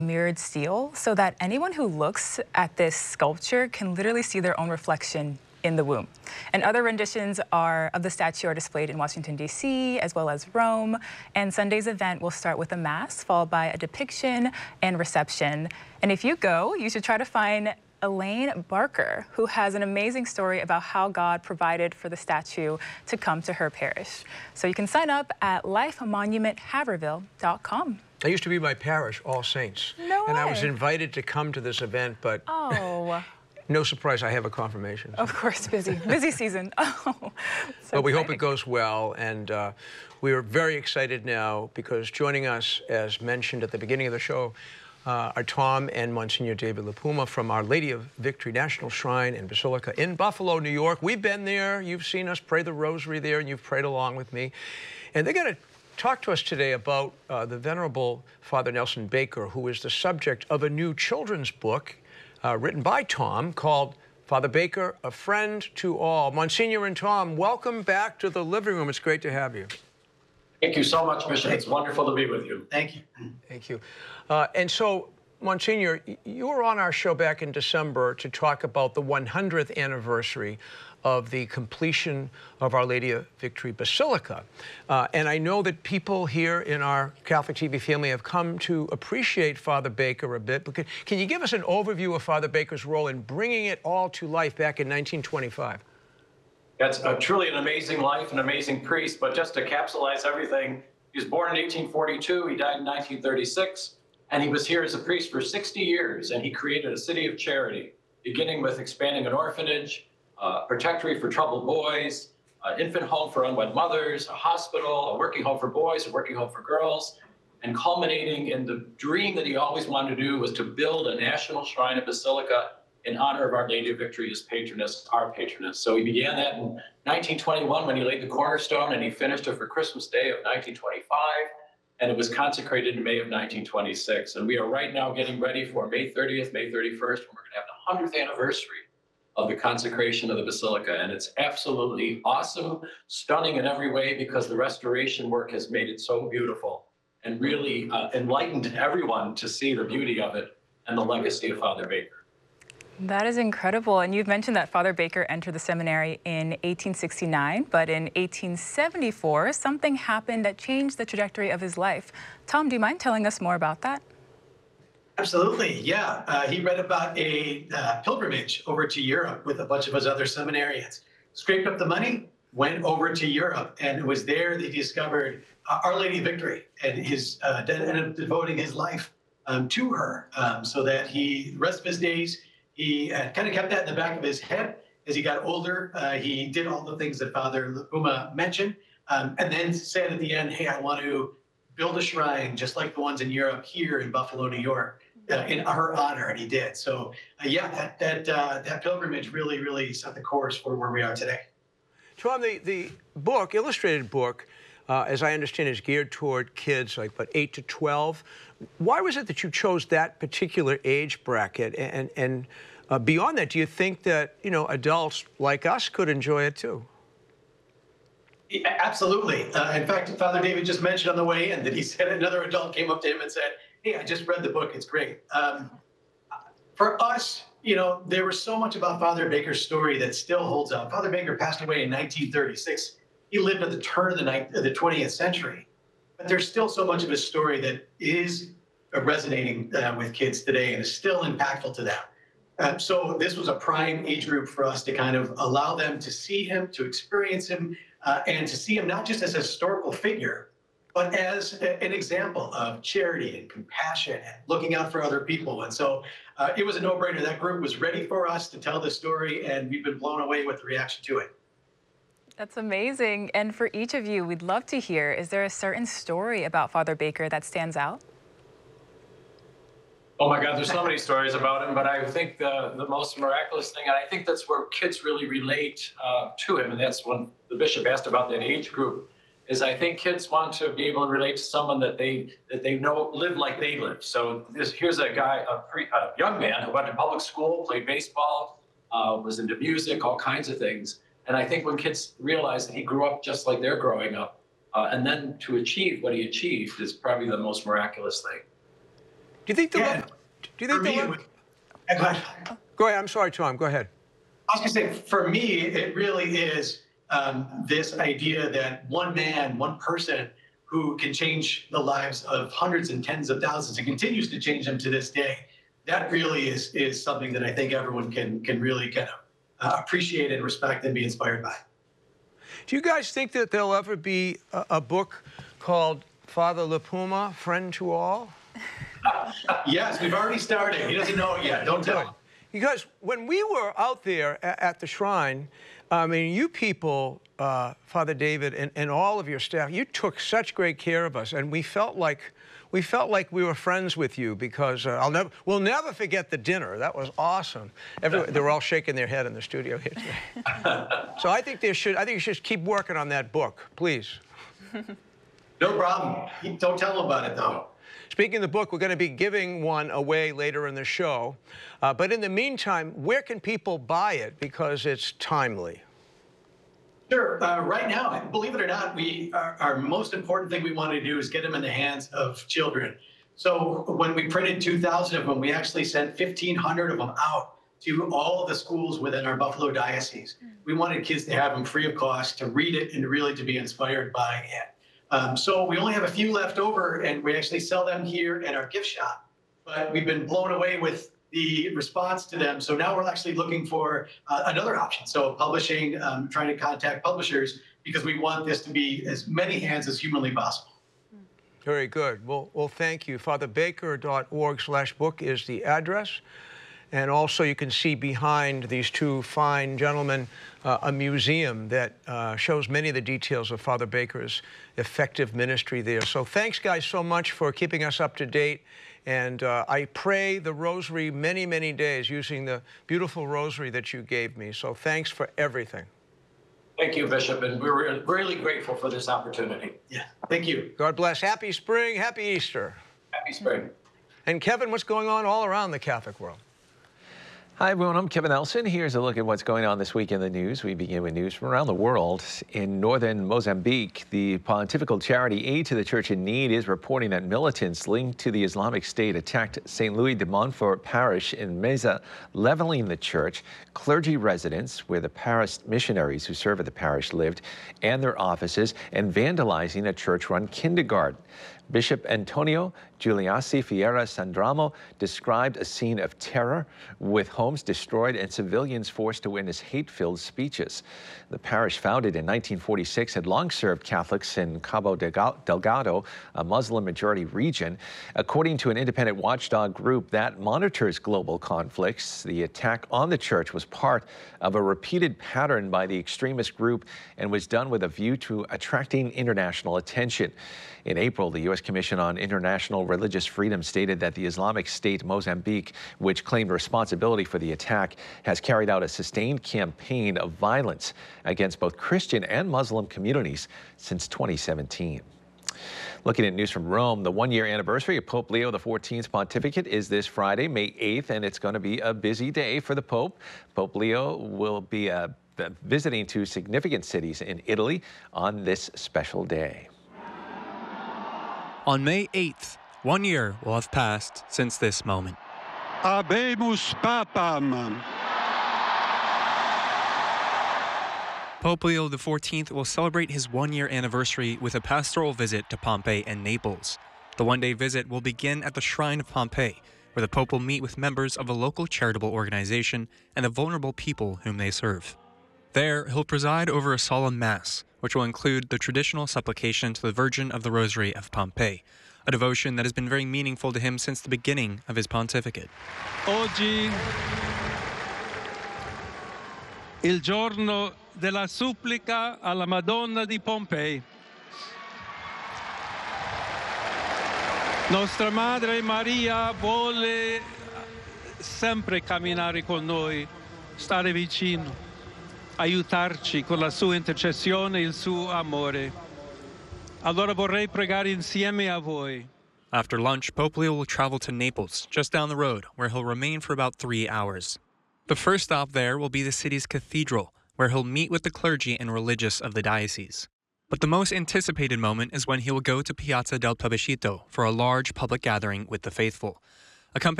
Mirrored steel so that anyone who looks at this sculpture can literally see their own reflection in the womb. And other renditions of the statue are displayed in Washington, D.C., as well as Rome. And Sunday's event will start with a mass, followed by a depiction and reception. And if you go, you should try to find Elaine Barker, who has an amazing story about how God provided for the statue to come to her parish. So you can sign up at lifemonumenthaverville.com. That used to be my parish, All Saints. No and way. I was invited to come to this event, but no surprise, I have a confirmation. Of course, busy season. But we hope it goes well, and we are very excited now because joining us, as mentioned at the beginning of the show, are Tom and Monsignor David LaPuma from Our Lady of Victory National Shrine and Basilica in Buffalo, New York. We've been there. You've seen us pray the rosary there, and you've prayed along with me. And they're going to talk to us today about the Venerable Father Nelson Baker, who is the subject of a new children's book written by Tom called Father Baker, A Friend to All. Monsignor and Tom, welcome back to the living room. It's great to have you. Thank you so much, Bishop. It's wonderful to be with you. Thank you. Thank you. And so, Monsignor, you were on our show back in December to talk about the 100th anniversary of the completion of Our Lady of Victory Basilica. And I know that people here in our Catholic TV family have come to appreciate Father Baker a bit. But can you give us an overview of Father Baker's role in bringing it all to life back in 1925? That's truly an amazing life, an amazing priest. But just to capsulize everything, he was born in 1842, he died in 1936, and he was here as a priest for 60 years, and he created a city of charity, beginning with expanding an orphanage, protectory for troubled boys, an infant home for unwed mothers, a hospital, a working home for boys, a working home for girls, and culminating in the dream that he always wanted to do was to build a national shrine and basilica in honor of Our Lady of Victory as patroness, our patroness. So he began that in 1921 when he laid the cornerstone, and he finished it for Christmas Day of 1925, and it was consecrated in May of 1926. And we are right now getting ready for May 30th, May 31st, when we're going to have the 100th anniversary of the consecration of the Basilica. And it's absolutely awesome, stunning in every way, because the restoration work has made it so beautiful and really enlightened everyone to see the beauty of it and the legacy of Father Baker. That is incredible. And you've mentioned that Father Baker entered the seminary in 1869, but in 1874, something happened that changed the trajectory of his life. Tom, do you mind telling us more about that? Absolutely, yeah. He read about a pilgrimage over to Europe with a bunch of his other seminarians. Scraped up the money, went over to Europe, and it was there that he discovered Our Lady of Victory, and ended up devoting his life to her, so that the rest of his days, he kind of kept that in the back of his head. As he got older, he did all the things that Father LaPuma mentioned, and then said at the end, hey, I want to build a shrine just like the ones in Europe here in Buffalo, New York, in her honor, and he did. So, yeah, that pilgrimage really set the course for where we are today. Tom, the book, illustrated book, as I understand, is geared toward kids like, 8 to 12. Why was it that you chose that particular age bracket? And beyond that, do you think that, adults like us could enjoy it too? Yeah, absolutely. In fact, Father David just mentioned on the way in that he said another adult came up to him and said, hey, I just read the book. It's great. For us, there was so much about Father Baker's story that still holds up. Father Baker passed away in 1936. He lived at the turn of the 20th century. But there's still so much of his story that is resonating with kids today and is still impactful to them. So this was a prime age group for us to kind of allow them to see him, to experience him, and to see him not just as a historical figure, but as an example of charity and compassion and looking out for other people. And so it was a no-brainer. That group was ready for us to tell the story, and we've been blown away with the reaction to it. That's amazing. And for each of you, we'd love to hear, is there a certain story about Father Baker that stands out? Oh my God, there's so many stories about him, but I think the most miraculous thing, and I think that's where kids really relate to him, and that's when the bishop asked about that age group, is I think kids want to be able to relate to someone that they know live like they live. So here's a guy, a young man who went to public school, played baseball, was into music, all kinds of things. And I think when kids realize that he grew up just like they're growing up, and then to achieve what he achieved is probably the most miraculous thing. you think Yeah, do you for think me, go ahead. Go ahead. I'm sorry, Tom. Go ahead. I was going to say, for me, it really is this idea that one man, one person who can change the lives of hundreds and tens of thousands and continues to change them to this day. That really is something that I think everyone can really kind of appreciate and respect and be inspired by. Do you guys think that there'll ever be a book called Father LaPuma, Friend to All? Yes, we've already started. He doesn't know it yet. Don't tell him. Because when we were out there at the shrine, I mean, you people, Father David, and all of your staff, you took such great care of us, and we felt like we were friends with you because we'll never forget the dinner. That was awesome. They were all shaking their head in the studio here today. So I think you should keep working on that book, please. No problem. Don't tell him about it, though. Speaking of the book, we're going to be giving one away later in the show. But in the meantime, where can people buy it? Because it's timely. Sure. Right now, believe it or not, our most important thing we want to do is get them in the hands of children. So when we printed 2,000 of them, we actually sent 1,500 of them out to all of the schools within our Buffalo diocese. We wanted kids to have them free of cost, to read it and really to be inspired by it. So we only have a few left over, and we actually sell them here at our gift shop. But we've been blown away with the response to them. So now we're actually looking for another option. So publishing, trying to contact publishers, because we want this to be as many hands as humanly possible. Very good. Well, thank you. FatherBaker.org/book is the address. And also you can see behind these two fine gentlemen a museum that shows many of the details of Father Baker's effective ministry there. So thanks, guys, so much for keeping us up to date. And I pray the rosary many, many days using the beautiful rosary that you gave me. So thanks for everything. Thank you, Bishop, and we're really grateful for this opportunity. Yeah, thank you. God bless. Happy spring, happy Easter. Happy spring. And Kevin, what's going on all around the Catholic world? Hi, everyone. I'm Kevin Nelson. Here's a look at what's going on this week in the news. We begin with news from around the world. In northern Mozambique, the Pontifical Charity Aid to the Church in Need is reporting that militants linked to the Islamic State attacked St. Louis de Montfort parish in Mesa, leveling the church, clergy residents, where the parish missionaries who serve at the parish lived, and their offices, and vandalizing a church-run kindergarten. Bishop Antonio Giuliassi Fiera Sandramo described a scene of terror with homes destroyed and civilians forced to witness hate-filled speeches. The parish, founded in 1946, had long served Catholics in Cabo Delgado, a Muslim-majority region. According to an independent watchdog group that monitors global conflicts, the attack on the church was part of a repeated pattern by the extremist group and was done with a view to attracting international attention. In April, the U.S. Commission on International Religious Freedom stated that the Islamic State Mozambique, which claimed responsibility for the attack, has carried out a sustained campaign of violence against both Christian and Muslim communities since 2017. Looking at news from Rome, the one-year anniversary of Pope Leo XIV's pontificate is this Friday, May 8th, and it's going to be a busy day for the Pope. Pope Leo will be visiting two significant cities in Italy on this special day. On May 8th, 1 year will have passed since this moment. Habemus Papam. Pope Leo XIV will celebrate his one-year anniversary with a pastoral visit to Pompeii and Naples. The one-day visit will begin at the Shrine of Pompeii, where the Pope will meet with members of a local charitable organization and the vulnerable people whom they serve. There, he'll preside over a solemn Mass, which will include the traditional supplication to the Virgin of the Rosary of Pompeii, a devotion that has been very meaningful to him since the beginning of his pontificate. Oggi, il giorno della supplica alla Madonna di Pompei. Nostra Madre Maria vuole sempre camminare con noi, stare vicino, aiutarci con la sua intercessione e il suo amore. Allora vorrei pregare insieme a voi. After lunch, Pope Leo will travel to Naples, just down the road, where he'll remain for about 3 hours. The first stop there will be the city's cathedral, where he'll meet with the clergy and religious of the diocese. But the most anticipated moment is when he will go to Piazza del Plebiscito for a large public gathering with the faithful. Accompanied